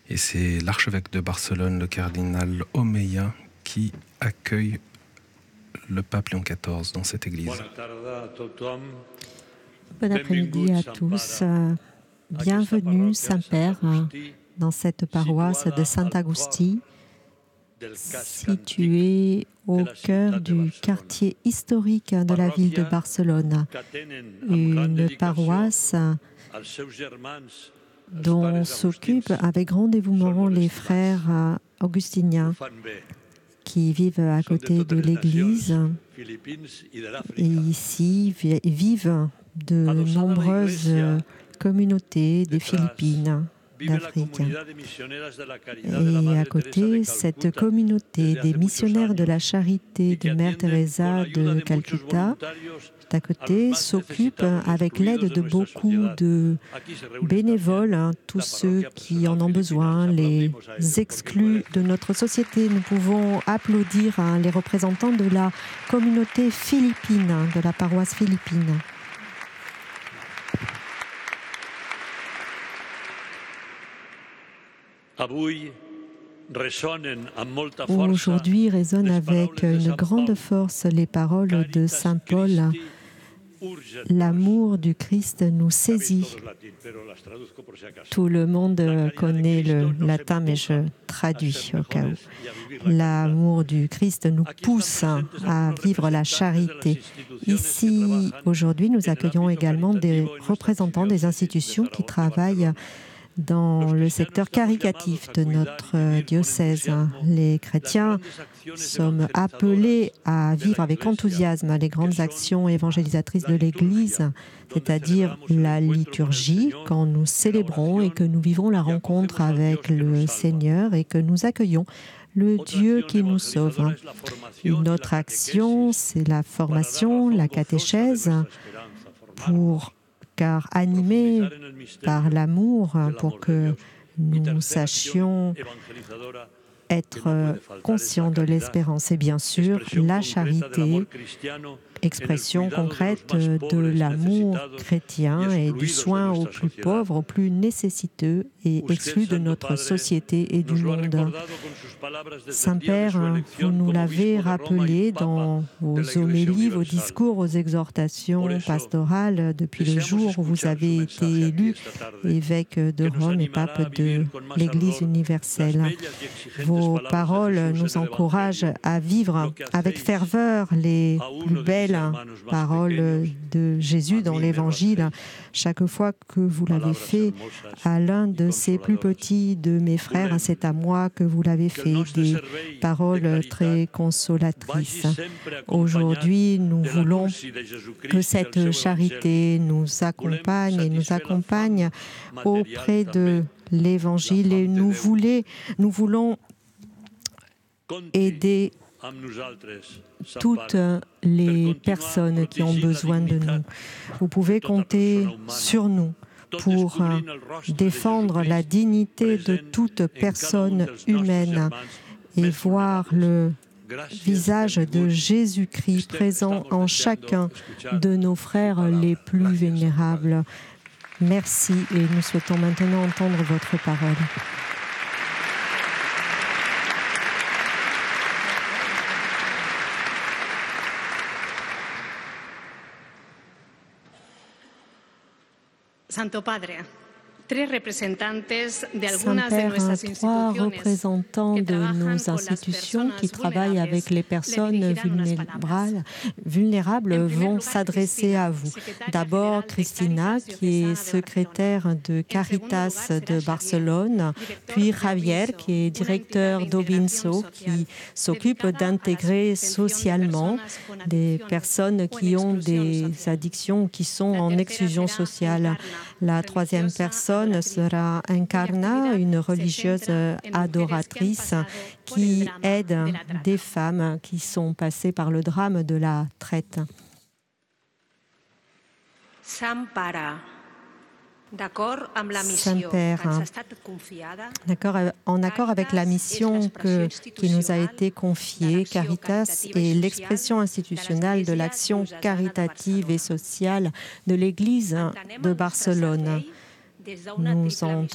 Et c'est l'archevêque de Barcelone, le cardinal Omeya, qui accueille le pape Léon XIV dans cette église. Bon après-midi à tous. Bienvenue, Saint-Père, dans cette paroisse de Sant'Agustí, située au cœur du quartier historique de la ville de Barcelone. Une paroisse dont s'occupent avec grand dévouement les frères augustiniens qui vivent à côté de l'église et ici vivent de nombreuses communautés des Philippines, d'Afrique. Et à côté, cette communauté des missionnaires de la charité de Mère Teresa de Calcutta, à côté, s'occupe avec l'aide de beaucoup de bénévoles, tous ceux qui en ont besoin, les exclus de notre société. Nous pouvons applaudir les représentants de la communauté philippine, de la paroisse philippine. Aujourd'hui résonnent avec une grande force les paroles de Saint Paul. L'amour du Christ nous saisit. Tout le monde connaît le latin, mais je traduis au cas où. L'amour du Christ nous pousse à vivre la charité. Ici, aujourd'hui, nous accueillons également des représentants des institutions qui travaillent dans le secteur caritatif de notre diocèse. Les chrétiens sommes appelés à vivre avec enthousiasme les grandes actions évangélisatrices de l'Église, c'est-à-dire la liturgie, quand nous célébrons et que nous vivons la rencontre avec le Seigneur et que nous accueillons le Dieu qui nous sauve. Une autre action, c'est la formation, la catéchèse, car animés par l'amour, pour que nous sachions être conscients de l'espérance et bien sûr la charité, expression concrète de l'amour chrétien et du soin aux plus pauvres, aux plus nécessiteux et exclus de notre société et du monde. Saint-Père, vous nous l'avez rappelé dans vos homélies, vos discours, vos exhortations pastorales depuis le jour où vous avez été élu évêque de Rome et pape de l'Église universelle. Vos paroles nous encouragent à vivre avec ferveur les plus belles paroles de Jésus dans l'Évangile. Chaque fois que vous l'avez fait à l'un de ces plus petits de mes frères, c'est à moi que vous l'avez fait, des paroles très consolatrices. Aujourd'hui, nous voulons que cette charité nous accompagne et nous accompagne auprès de l'Évangile et nous voulons aider toutes les personnes qui ont besoin de nous. Vous pouvez compter sur nous pour défendre la dignité de toute personne humaine et voir le visage de Jésus-Christ présent en chacun de nos frères les plus vénérables. Merci et nous souhaitons maintenant entendre votre parole. Santo Padre, trois représentants de nos institutions qui travaillent avec les personnes vulnérables vont s'adresser à vous. D'abord, Cristina, qui est secrétaire de Caritas de Barcelone, puis Javier, qui est directeur d'Obinso, qui s'occupe d'intégrer socialement des personnes qui ont des addictions, qui sont en exclusion sociale. La troisième personne sera Encarna, une religieuse adoratrice qui aide des femmes qui sont passées par le drame de la traite. Saint-Père, en accord avec la mission qui nous a été confiée, Caritas est l'expression institutionnelle de l'action caritative et sociale de l'Église de Barcelone. Nous entendons